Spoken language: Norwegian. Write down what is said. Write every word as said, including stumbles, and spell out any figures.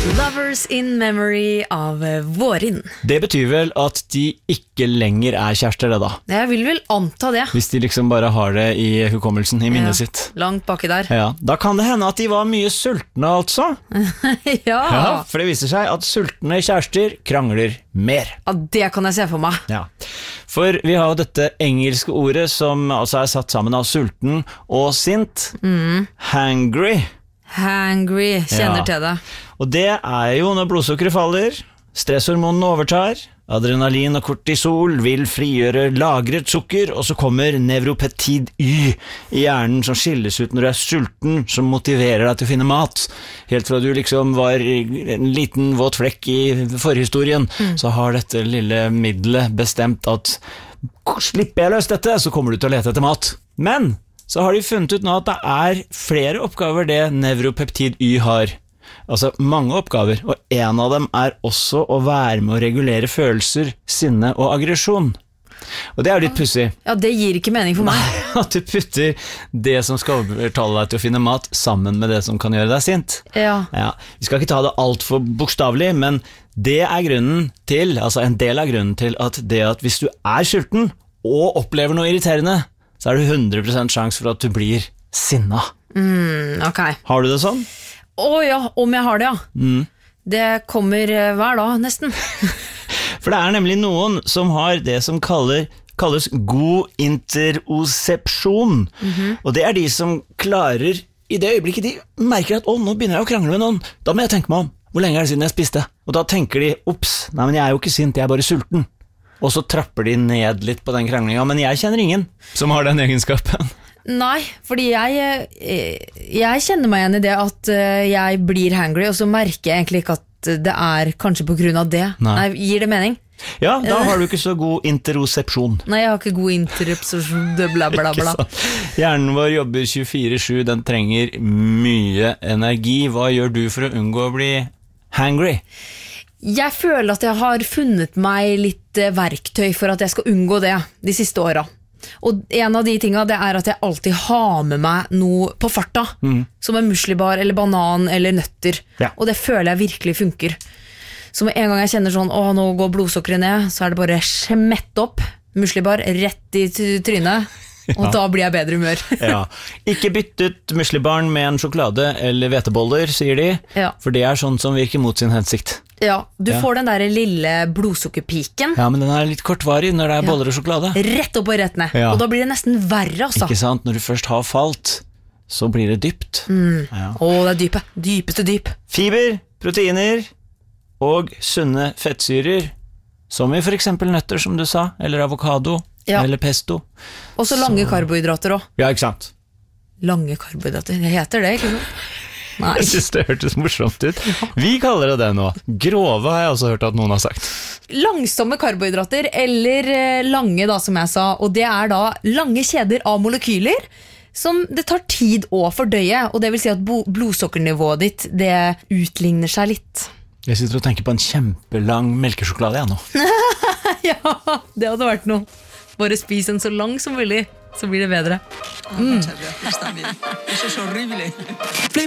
Lovers in Memory av Vårin. Det betyr vel at de ikke lenger er kjærester det da? Jeg vil vel anta det. Hvis de liksom bare har det i hukommelsen, i minnet ja, sitt. Langt baki der. Ja, da kan det hende at de var mye sultne altså. ja. ja. For det viser seg at sultne kjærester krangler mer. Ja, det kan jeg se for meg. Ja. For vi har jo dette engelske ordet som altså er satt sammen av sulten og sint. Mm. Hangry. Hangry, kjenner ja. til det. Og det er jo når blodsukkeret faller, stresshormonene overtar, adrenalin og kortisol vil frigjøre lagret sukker, og så kommer nevropeptid Y i hjernen som skilles ut når du er sulten, som motiverer deg til å finne mat. Helt fra du liksom var en liten våt flekk i forhistorien, mm. så har dette lille middelet bestemt at slipper jeg løs dette, så kommer du til å lete etter mat. Men så har de funnet ut nå at det er flere oppgaver det nevropeptid Y har. Altså mange oppgaver, og en av dem er også å være med å regulere følelser, sinne og aggresjon. Og det er jo litt pussig. Ja, det gir ikke mening for meg. At du putter det som skal overtale deg til å finne mat sammen med det som kan gjøre deg sint. Ja. Ja, vi skal ikke ta det alt for bokstavlig, men det er grunnen til, altså en del av grunnen til at det at hvis du er sulten og opplever noe irriterende, så er det hundre prosent sjanse for at du blir sinna. Mm, ok. Har du det sånn? Åh ja, om jeg har det, ja. Mm. Det kommer hver dag, nesten. For det er nemlig noen som har det som kaller, kalles god interosepsjon. Mm-hmm. Og det er de som klarer, i det øyeblikket de merker at, å, nå begynner jeg å krangle med noen, da må jeg tenke meg om, hvor lenge er det siden jeg spiste? Og da tenker de, opps, nei, men jeg er jo ikke sint, jeg er bare sulten. Og så trapper de ned litt på den kranglinga, men jeg kjenner ingen som har den egenskapen. Nei, fordi jeg, jeg kjenner meg igjen i det at jeg blir hangry, og så merker jeg egentlig ikke at det er kanskje på grunn av det. Nei. Nei, gir det mening? Ja, da har du ikke så god interosepsjon. Nei, jeg har ikke god interosepsjon, bla bla bla. Hjernen vår jobber tjuefire sju, den trenger mye energi. Hva gjør du for å unngå å bli hangry? Jeg føler at jeg har funnet meg litt verktøy for at jeg skal unngå det de siste årene. Og en av de tingene det er at jeg alltid har med meg noe på farta, mm. som en muslibar eller banan eller nøtter. Ja. Og det føler jeg virkelig funker. Så med en gang jeg kjenner sånn, åh, nå går blodsukkeret ned, så er det bare smett opp muslibar rett i trynet. Og ja. Da blir jeg bedre humør. Ja. Ikke byttet muslibaren med en sjokolade eller hveteboller, sier de, ja. For det er sånn som virker mot sin hensikt. Ja, du ja. Får den der lille blodsukkerpiken. Ja, men den er litt kortvarig når det er ja. Boller og sjokolade. Rett opp og rett ned, ja. Og da blir det nesten verre altså. Ikke sant, når du først har falt, så blir det dypt. Mm. Ja. Åh, det er dype, dypeste dyp. Fiber, proteiner og sunne fettsyrer, som i for eksempel nøtter som du sa, eller avokado. Ja. Eller pesto. Og så lange karbohydrater også. Ja, ikke sant? Lange karbohydrater, det heter det, ikke sant? Nei. Jeg synes det hørtes morsomt ut. Vi kaller det det nå. Grove har jeg også hørt at noen har sagt. Langsomme karbohydrater, eller lange da, som jeg sa. Og det er da lange kjeder av molekyler som det tar tid å fordøye. Og det vil si at blodsukkernivået ditt, det utligner seg litt. Jeg sitter og tenker på en kjempelang melkesjokolade jeg nå. Ja, det hadde vært noe. Bare spis en så lang som mulig, så blir det bedre. Mm.